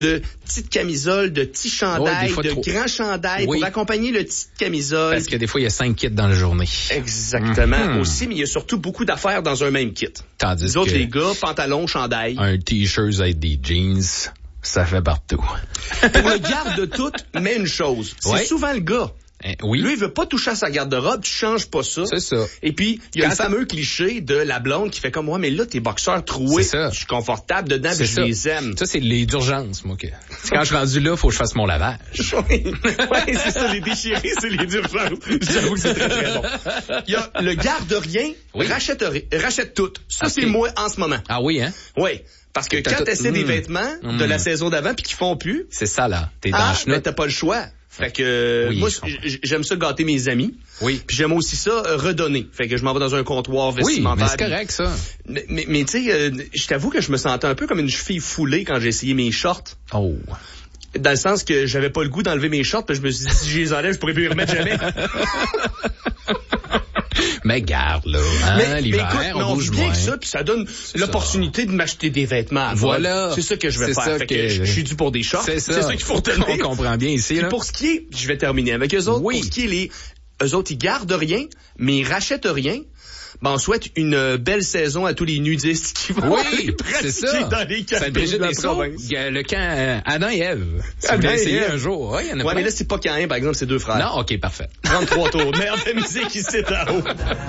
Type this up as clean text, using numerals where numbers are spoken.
de petites camisoles, de petits chandails, de grands chandails pour accompagner le petit camisole. Parce que des fois, il y a 5 kits dans la journée. Exactement. Aussi, mais il y a surtout beaucoup d'affaires dans un même kit. Tandis les autres, les gars, pantalon, chandail. Un t-shirt avec des jeans, ça fait partout. Pour le garde-tout, mais une chose. C'est souvent le gars. Oui. Lui, il veut pas toucher à sa garde-robe, tu changes pas ça. C'est ça. Et puis, il y a le fameux cliché de la blonde qui fait comme moi, mais là, tes boxeurs troués, je suis confortable dedans, puis je les aime. Ça, c'est les d'urgence, moi. Quand je suis rendu là, faut que je fasse mon lavage. Oui, c'est ça, les déchirés, c'est les d'urgence. J'avoue que c'est très, très bon. Il y a le garde-rien, rachète tout. Ça, c'est moi en ce moment. Ah oui, hein? Oui. Parce que quand t'essaies des vêtements de la saison d'avant puis qu'ils font plus. C'est ça, là. T'es dans le chenoute. Ben, t'as pas le choix. Fait que moi j'aime ça gâter mes amis. Oui. Puis j'aime aussi ça redonner. Fait que je m'en vais dans un comptoir vestimentaire. Oui, mais c'est correct ça. Mais tu sais, je t'avoue que je me sentais un peu comme une fille foulée quand j'ai essayé mes shorts. Oh. Dans le sens que j'avais pas le goût d'enlever mes shorts, puis je me suis dit si je les enlève, je pourrais plus les remettre jamais. Mais garde, là, hein, l'hiver, on bouge bien que ça, puis ça donne l'opportunité de m'acheter des vêtements. Voilà. C'est ça que je vais faire. Fait que je suis dû pour des shorts. C'est ça qu'il faut retenir. On comprend bien ici, là. Pour ce qui est, je vais terminer avec eux autres. Pour ce qui est eux autres, ils gardent rien, mais ils rachètent rien. Ben, on souhaite une belle saison à tous les nudistes qui vont aller pratiquer dans les cafés de la province. Le camp Adam et Ève. Si vous essayé un jour. Ouais, il y en a plein. Mais là, c'est pas Caïn, par exemple, c'est deux frères. Non, OK, parfait. 33 tours. Merde de musique ici, là-haut.